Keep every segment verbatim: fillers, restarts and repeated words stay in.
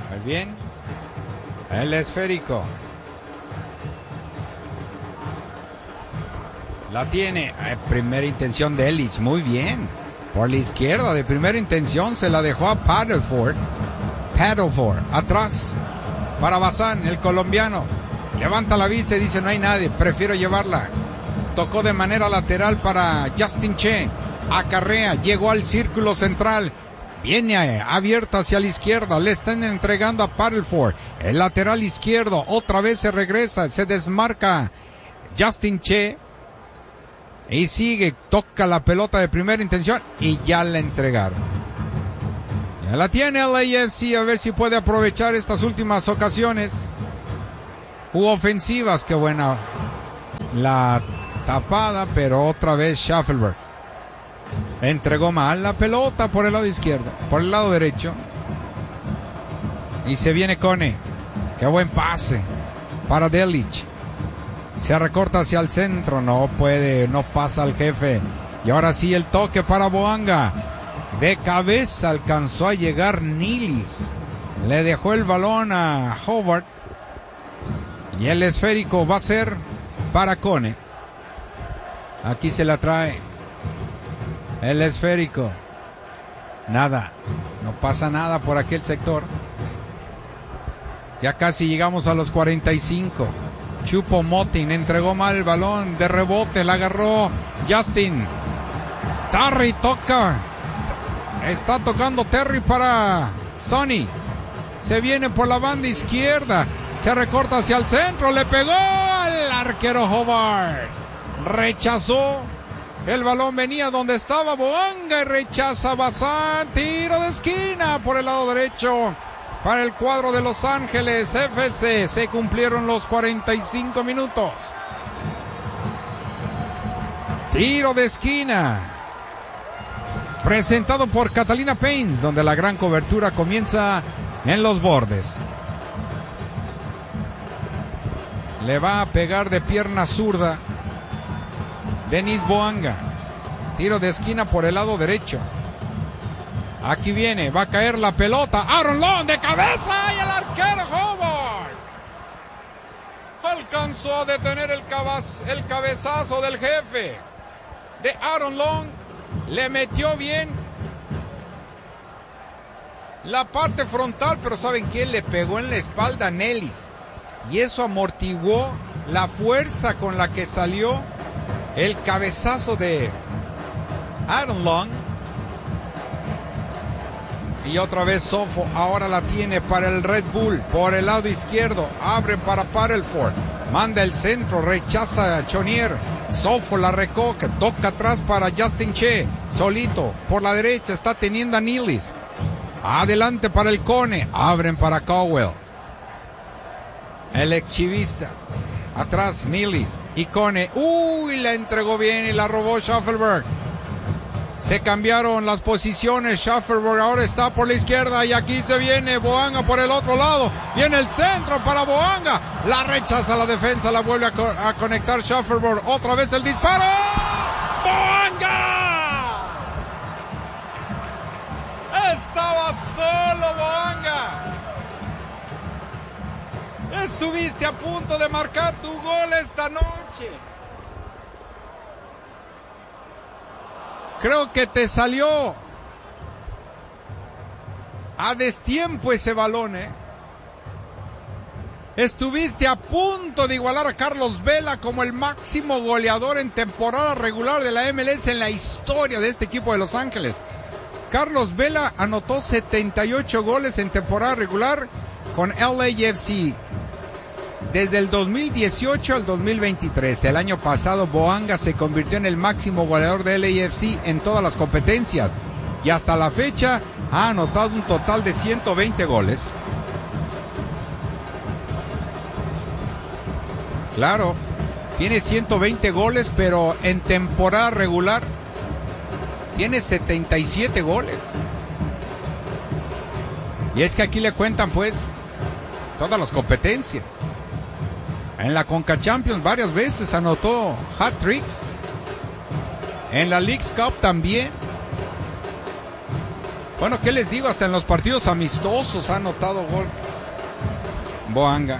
Muy bien. El esférico. La tiene. Eh, primera intención de Elich. Muy bien. Por la izquierda de primera intención se la dejó a Paddleford. Paddleford. Atrás. Para Bazán, el colombiano. Levanta la vista y dice no hay nadie. Prefiero llevarla. Tocó de manera lateral para Justin Che. Acarrea. Llegó al círculo central. Viene abierta hacia la izquierda. Le están entregando a Paddleford. El lateral izquierdo. Otra vez se regresa. Se desmarca Justin Che. Y sigue. Toca la pelota de primera intención. Y ya la entregaron. Ya la tiene el A F C. A ver si puede aprovechar estas últimas ocasiones. U ofensivas. Qué buena la tapada. Pero otra vez Schaffelberg. Entregó mal la pelota por el lado izquierdo, por el lado derecho. Y se viene Cone. Qué buen pase para Delic. Se recorta hacia el centro. No puede, no pasa al jefe. Y ahora sí el toque para Boanga. De cabeza alcanzó a llegar Nilis. Le dejó el balón a Howard. Y el esférico va a ser para Cone. Aquí se la trae. El esférico. Nada. No pasa nada por aquel sector. Ya casi llegamos a los cuarenta y cinco. Choupo-Moting entregó mal el balón. De rebote la agarró Justin. Terry toca. Está tocando Terry para Sonny. Se viene por la banda izquierda. Se recorta hacia el centro. Le pegó al arquero Howard. Rechazó. El balón venía donde estaba Boanga y rechaza Bazán. Tiro de esquina por el lado derecho para el cuadro de Los Ángeles F C. Se cumplieron los cuarenta y cinco minutos. Tiro de esquina. Presentado por Catalina Paints, donde la gran cobertura comienza en los bordes. Le va a pegar de pierna zurda Denis Boanga. Tiro de esquina por el lado derecho. Aquí viene, va a caer la pelota. Aaron Long de cabeza y el arquero Howard alcanzó a detener el, cabaz, el cabezazo del jefe de Aaron Long. Le metió bien la parte frontal, pero ¿saben qué? Le pegó en la espalda a Nellis. Y eso amortiguó la fuerza con la que salió el cabezazo de Aaron Long. Y otra vez Sofo. Ahora la tiene para el Red Bull. Por el lado izquierdo. Abre para Paddleford. Manda el centro. Rechaza a Chonier. Sofo la recoge. Toca atrás para Justin Che. Solito. Por la derecha está teniendo a Nilis. Adelante para el Cone. Abren para Cowell. El exchivista. Atrás Nilis y Cone. Uy, la entregó bien y la robó Schaffelberg. Se cambiaron las posiciones. Schaffelberg ahora está por la izquierda y aquí se viene Boanga por el otro lado. Viene el centro para Boanga. La rechaza la defensa, la vuelve a, co- a conectar Schaffelberg. Otra vez el disparo. ¡Boanga! Estaba solo Boanga. Estuviste a punto de marcar tu gol esta noche. Creo que te salió a destiempo ese balón, ¿eh? Estuviste a punto de igualar a Carlos Vela como el máximo goleador en temporada regular de la M L S en la historia de este equipo de Los Ángeles. Carlos Vela anotó setenta y ocho goles en temporada regular con L A F C. Desde el dos mil dieciocho al dos mil veintitrés, el año pasado Boanga se convirtió en el máximo goleador de L A F C en todas las competencias y hasta la fecha ha anotado un total de ciento veinte goles. Claro, tiene ciento veinte goles, pero en temporada regular tiene setenta y siete goles. Y es que aquí le cuentan pues todas las competencias. En la Conca Champions varias veces anotó hat-tricks. En la Leagues Cup también. Bueno, ¿qué les digo? Hasta en los partidos amistosos ha anotado gol Boanga.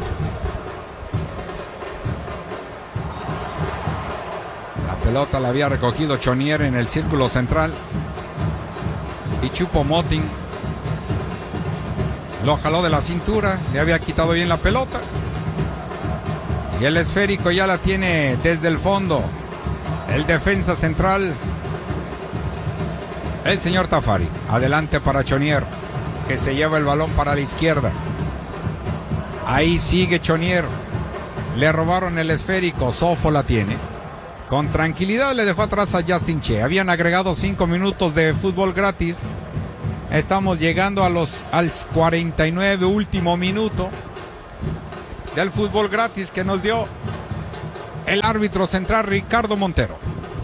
La pelota la había recogido Chonier en el círculo central. Y Choupo-Moting lo jaló de la cintura, le había quitado bien la pelota. Y el esférico ya la tiene desde el fondo el defensa central, el señor Tafari. Adelante para Chonier, que se lleva el balón para la izquierda. Ahí sigue Chonier. Le robaron el esférico, Sofo la tiene. Con tranquilidad le dejó atrás a Justin Che. Habían agregado cinco minutos de fútbol gratis. Estamos llegando a los al cuarenta y nueve, último minuto del fútbol gratis que nos dio el árbitro central Ricardo Montero.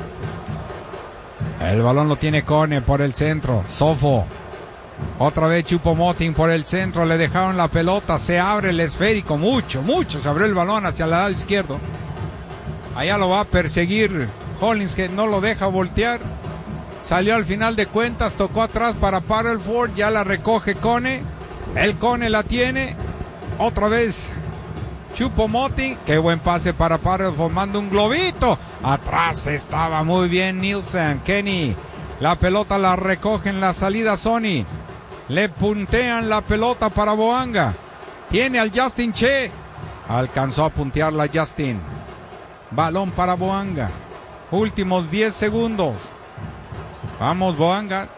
El balón lo tiene Cone por el centro. Sofo. Otra vez Choupo-Moting por el centro. Le dejaron la pelota. Se abre el esférico. Mucho, mucho. Se abrió el balón hacia el lado izquierdo. Allá lo va a perseguir Hollins, que no lo deja voltear. Salió al final de cuentas. Tocó atrás para Padelford. Ya la recoge Cone. El Cone la tiene. Otra vez Choupo-Moting. Qué buen pase para Padelford. Manda un globito. Atrás estaba muy bien Nielsen. Kenny. La pelota la recoge en la salida Sony. Le puntean la pelota para Boanga. Tiene al Justin Che. Alcanzó a puntearla Justin. Balón para Boanga. Últimos diez segundos. Vamos Boanga.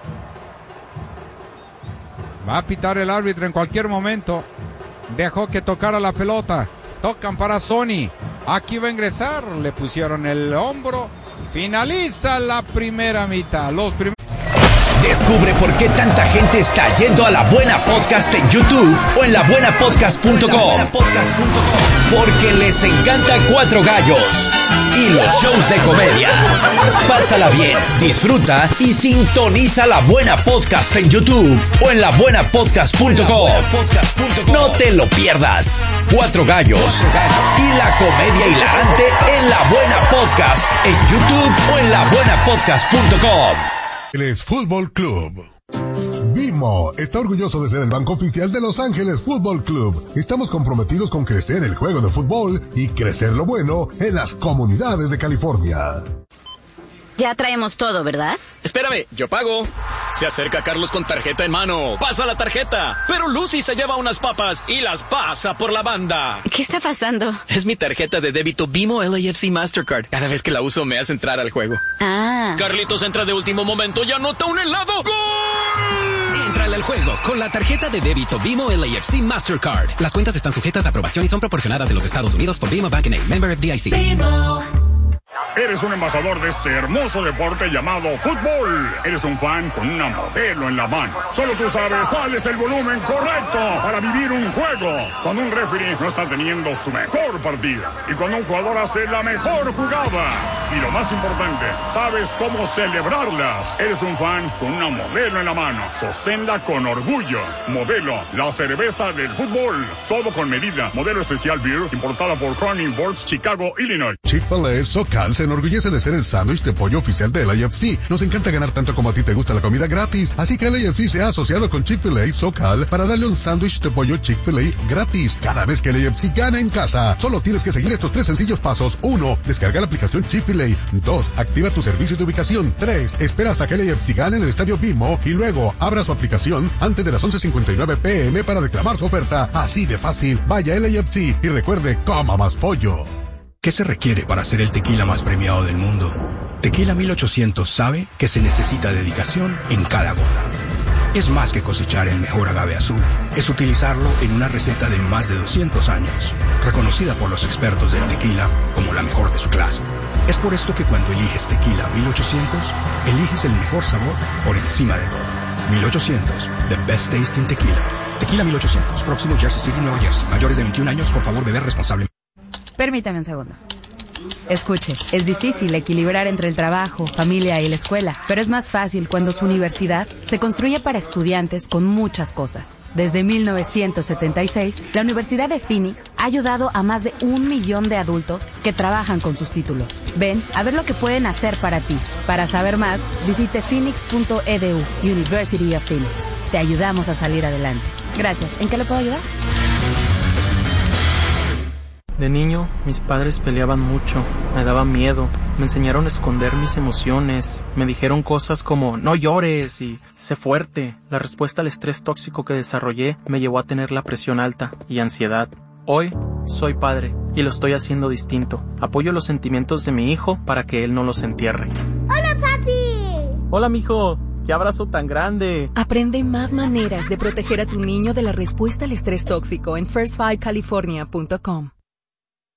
Va a pitar el árbitro en cualquier momento. Dejó que tocara la pelota. Tocan para Sony. Aquí va a ingresar. Le pusieron el hombro. Finaliza la primera mitad. Los prim- Descubre por qué tanta gente está yendo a La Buena Podcast en YouTube o en la buena podcast punto com. Porque les encanta Cuatro Gallos y los shows de comedia. Pásala bien, disfruta y sintoniza La Buena Podcast en YouTube o en la buena podcast punto com. No te lo pierdas. Cuatro Gallos y la comedia hilarante en La Buena Podcast en YouTube o en la buena podcast punto com. Ángeles Fútbol Club. Bimbo está orgulloso de ser el banco oficial de Los Ángeles Fútbol Club. Estamos comprometidos con crecer el juego de fútbol y crecer lo bueno en las comunidades de California. Ya traemos todo, ¿verdad? Espérame, yo pago. Se acerca Carlos con tarjeta en mano. Pasa la tarjeta. Pero Lucy se lleva unas papas y las pasa por la banda. ¿Qué está pasando? Es mi tarjeta de débito Bimo L A F C Mastercard. Cada vez que la uso me hace entrar al juego. Ah. Carlitos entra de último momento y anota un helado. ¡Gol! Entrale al juego con la tarjeta de débito Bimo L A F C Mastercard. Las cuentas están sujetas a aprobación y son proporcionadas en los Estados Unidos por Bimo Bank and A, member F D I C. Bimo. Eres un embajador de este hermoso deporte llamado fútbol. Eres un fan con una modelo en la mano. Solo tú sabes cuál es el volumen correcto para vivir un juego. Cuando un referee no está teniendo su mejor partida. Y cuando un jugador hace la mejor jugada. Y lo más importante, sabes cómo celebrarlas. Eres un fan con una modelo en la mano. Sosténla con orgullo. Modelo, la cerveza del fútbol. Todo con medida. Modelo especial beer, importada por Crown Imports, Chicago, Illinois. Chick-fil-A SoCal se enorgullece de ser el sándwich de pollo oficial de L A F C. Nos encanta ganar tanto como a ti te gusta la comida gratis. Así que L A F C se ha asociado con Chick-fil-A SoCal para darle un sándwich de pollo Chick-fil-A gratis cada vez que L A F C gana en casa. Solo tienes que seguir estos tres sencillos pasos. uno. Descarga la aplicación Chick-fil-A. dos. Activa tu servicio de ubicación. tres. Espera hasta que L A F C gane en el estadio Bimo y luego abra su aplicación antes de las once cincuenta y nueve pm para reclamar su oferta. Así de fácil. Vaya a L A F C y recuerde, coma más pollo. ¿Qué se requiere para ser el tequila más premiado del mundo? Tequila mil ochocientos sabe que se necesita dedicación en cada gota. Es más que cosechar el mejor agave azul. Es utilizarlo en una receta de más de doscientos años, reconocida por los expertos del tequila como la mejor de su clase. Es por esto que cuando eliges Tequila mil ochocientos, eliges el mejor sabor por encima de todo. mil ochocientos, the best tasting tequila. Tequila mil ochocientos, próximo Jersey City, Nueva Jersey. Mayores de veintiún años, por favor, beber responsablemente. Permítame un segundo. Escuche, es difícil equilibrar entre el trabajo, familia y la escuela, pero es más fácil cuando su universidad se construye para estudiantes con muchas cosas. Desde mil novecientos setenta y seis, la Universidad de Phoenix ha ayudado a más de un millón de adultos que trabajan con sus títulos. Ven a ver lo que pueden hacer para ti. Para saber más, visite phoenix punto e d u, University of Phoenix. Te ayudamos a salir adelante. Gracias. ¿En qué le puedo ayudar? De niño, mis padres peleaban mucho, me daba miedo, me enseñaron a esconder mis emociones, me dijeron cosas como no llores y sé fuerte. La respuesta al estrés tóxico que desarrollé me llevó a tener la presión alta y ansiedad. Hoy soy padre y lo estoy haciendo distinto. Apoyo los sentimientos de mi hijo para que él no los entierre. ¡Hola, papi! Hola, mijo. ¡Qué abrazo tan grande! Aprende más maneras de proteger a tu niño de la respuesta al estrés tóxico en first five california punto com.